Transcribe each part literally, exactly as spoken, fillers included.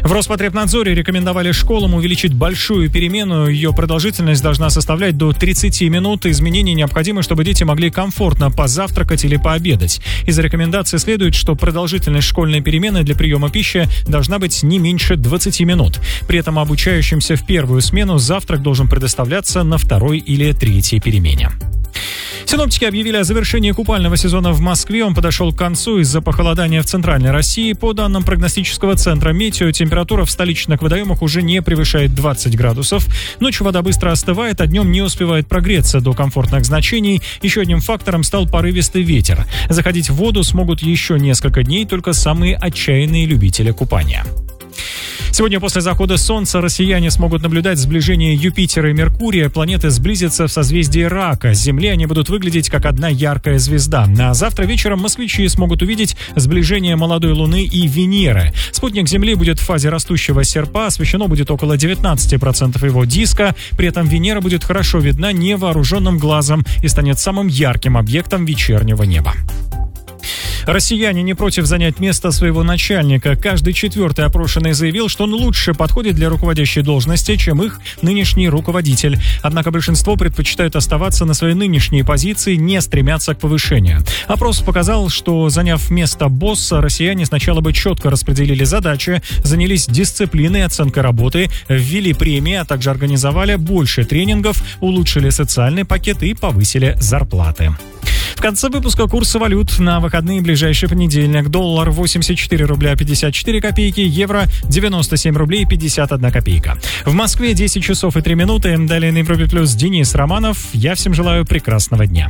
В Роспотребнадзоре рекомендовали школам увеличить большую перемену. Ее продолжительность должна составлять до тридцать минут. Изменения необходимы, чтобы дети могли комфортно позавтракать или пообедать. Из рекомендаций следует, что продолжительность школьной перемены для приема пищи должна быть не меньше двадцати минут. При этом обучающимся в первую смену завтрак должен предоставляться на второй или третьей перемене. Синоптики объявили о завершении купального сезона в Москве. Он подошел к концу из-за похолодания в центральной России. По данным прогностического центра «Метео», температура в столичных водоемах уже не превышает двадцать градусов. Ночью вода быстро остывает, а днем не успевает прогреться до комфортных значений. Еще одним фактором стал порывистый ветер. Заходить в воду смогут еще несколько дней только самые отчаянные любители купания. Сегодня после захода Солнца россияне смогут наблюдать сближение Юпитера и Меркурия. Планеты сблизятся в созвездии Рака. С Земли они будут выглядеть как одна яркая звезда. А завтра вечером москвичи смогут увидеть сближение молодой Луны и Венеры. Спутник Земли будет в фазе растущего серпа. Освещено будет около девятнадцать процентов его диска. При этом Венера будет хорошо видна невооруженным глазом и станет самым ярким объектом вечернего неба. Россияне не против занять место своего начальника. Каждый четвертый опрошенный заявил, что он лучше подходит для руководящей должности, чем их нынешний руководитель. Однако большинство предпочитают оставаться на своей нынешней позиции, не стремятся к повышению. Опрос показал, что, заняв место босса, россияне сначала бы четко распределили задачи, занялись дисциплиной, оценкой работы, ввели премии, а также организовали больше тренингов, улучшили социальный пакет и повысили зарплаты. В конце выпуска курсы валют на выходные ближайший понедельник. Доллар восемьдесят четыре рубля пятьдесят четыре копейки, евро девяносто семь рублей пятьдесят одна копейка. В Москве десять часов и три минуты. Далее на Европе Плюс Денис Романов. Я всем желаю прекрасного дня.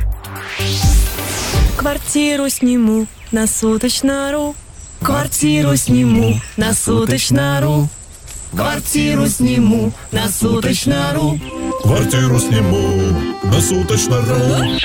Квартиру сниму на суточно.ру. Квартиру сниму на суточно.ру. Квартиру сниму на суточно.ру. Квартиру сниму на суточно.ру.